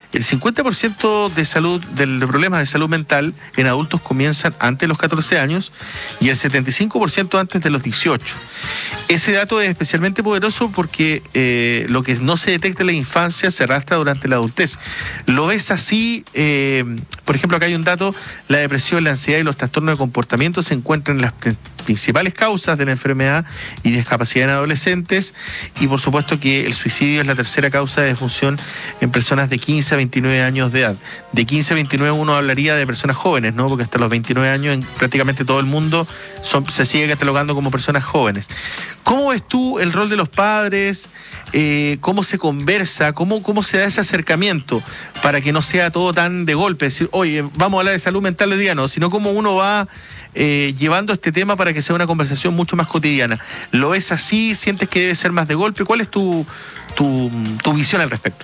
El 50% de problemas de salud mental en adultos comienzan antes de los 14 años y el 75% antes de los 18. Ese dato es especialmente poderoso porque lo que no se detecta en la infancia se arrastra durante la adultez. ¿Lo ves así? Por ejemplo, acá hay un dato: la depresión, la ansiedad y los trastornos de comportamiento se encuentran en las principales causas de la enfermedad y discapacidad en adolescentes, y por supuesto que el suicidio es la tercera causa de defunción en personas de 15 a 29 años de edad. De 15 a 29 uno hablaría de personas jóvenes, ¿no? Porque hasta los 29 años en prácticamente todo el mundo se sigue catalogando como personas jóvenes. ¿Cómo ves tú el rol de los padres? ¿Cómo se conversa? ¿Cómo se da ese acercamiento para que no sea todo tan de golpe? Decir, oye, vamos a hablar de salud mental hoy día, no, sino cómo uno va llevando este tema para que sea una conversación mucho más cotidiana. ¿Lo ves así? ¿Sientes que debe ser más de golpe? ¿Cuál es tu visión al respecto?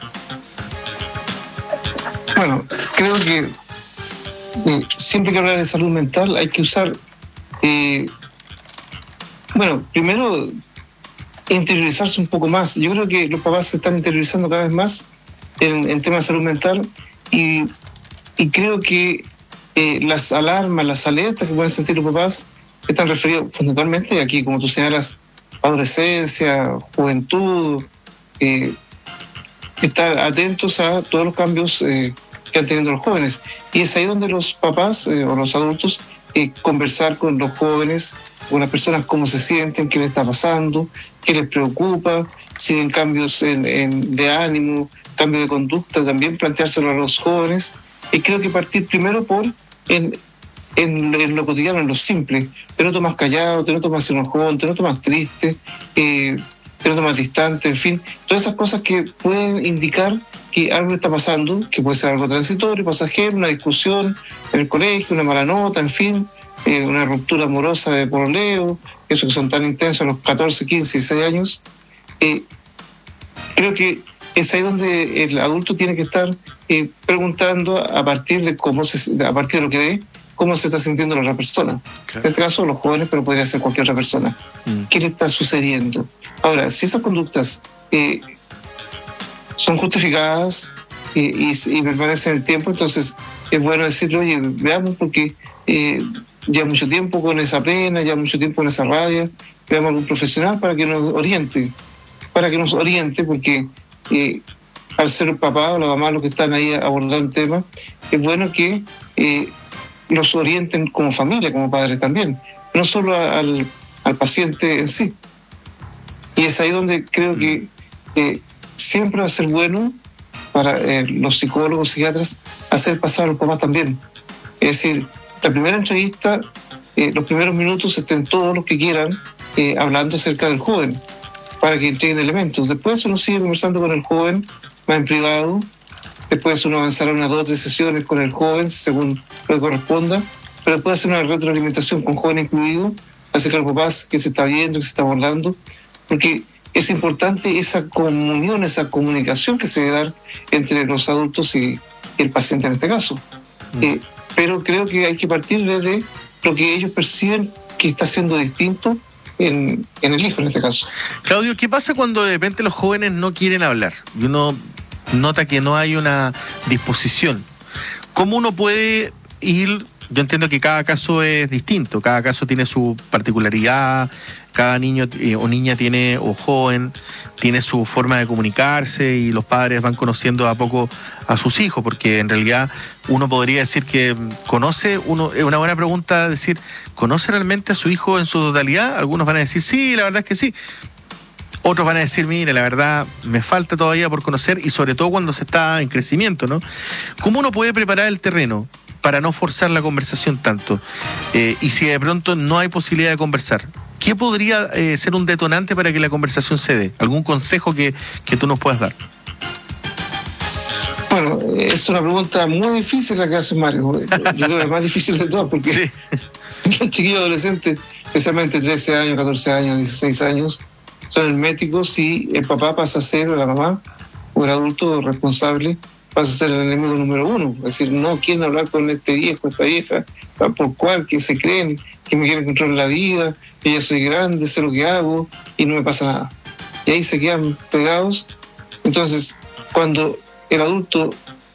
Bueno, creo que siempre que hablar de salud mental hay que usar, primero interiorizarse un poco más. Yo creo que los papás se están interiorizando cada vez más en temas de salud mental y creo que las alarmas, las alertas que pueden sentir los papás están referidos fundamentalmente aquí, como tú señalas, adolescencia, juventud, estar atentos a todos los cambios que han tenido los jóvenes. Y es ahí donde los papás o los adultos conversar con los jóvenes, con las personas, cómo se sienten, qué les está pasando, qué les preocupa, si ven cambios de ánimo, cambio de conducta, también planteárselo a los jóvenes. Y creo que partir primero por en lo cotidiano, en lo simple. Te noto más callado, te noto más enojón, te noto más triste, te noto más distante, en fin. Todas esas cosas que pueden indicar que algo está pasando, que puede ser algo transitorio, pasajero, una discusión en el colegio, una mala nota, en fin, una ruptura amorosa de pololeo, esos que son tan intensos a los 14, 15, 16 años. Creo que es ahí donde el adulto tiene que estar preguntando a partir de lo que ve, cómo se está sintiendo la otra persona. Claro. En este caso los jóvenes, pero podría ser cualquier otra persona. ¿Qué le está sucediendo? Ahora, si esas conductas son justificadas y permanecen en el tiempo, entonces es bueno decirle, oye, veamos, porque ya mucho tiempo con esa pena, ya mucho tiempo con esa rabia, veamos a algún profesional para que nos oriente, porque al ser el papá o la mamá los que están ahí abordando el tema, es bueno que los orienten como familia, como padres también, no solo al paciente en sí. Y es ahí donde creo que siempre va a ser bueno para los psicólogos, psiquiatras, hacer pasar a los papás también. Es decir, la primera entrevista, los primeros minutos estén todos los que quieran hablando acerca del joven, para que entreguen elementos. Después uno sigue conversando con el joven, más en privado. Después uno avanzará unas 2 o 3 sesiones con el joven, según lo que corresponda. Pero después hacer una retroalimentación con joven incluido, acerca de los papás, que se está viendo, que se está abordando. Porque es importante esa comunión, esa comunicación que se debe dar entre los adultos y el paciente en este caso. Pero creo que hay que partir desde lo que ellos perciben que está siendo distinto en el hijo en este caso. Claudio, ¿qué pasa cuando de repente los jóvenes no quieren hablar y uno nota que no hay una disposición? ¿Cómo uno puede ir? Yo entiendo que cada caso es distinto, cada caso tiene su particularidad, cada niño o niña tiene, o joven, tiene su forma de comunicarse, y los padres van conociendo a poco a sus hijos, porque en realidad uno podría decir que es una buena pregunta decir, ¿conoce realmente a su hijo en su totalidad? Algunos van a decir, sí, la verdad es que sí. Otros van a decir, mire, la verdad me falta todavía por conocer, y sobre todo cuando se está en crecimiento, ¿no? ¿Cómo uno puede preparar el terreno para no forzar la conversación tanto? Y si de pronto no hay posibilidad de conversar, ¿qué podría ser un detonante para que la conversación se dé? ¿Algún consejo que tú nos puedas dar? Bueno, es una pregunta muy difícil la que hace Mario. Yo creo que es más difícil de todas, porque sí. Los chiquillos adolescentes, especialmente 13 años, 14 años, 16 años, son herméticos, y el papá pasa a ser, o la mamá, o el adulto responsable, pasa a ser el enemigo número 1. Es decir, no quieren hablar con este viejo, esta vieja, por cual, que se creen, que me quieren controlar la vida, que ya soy grande, sé lo que hago, y no me pasa nada. Y ahí se quedan pegados. Entonces, cuando el adulto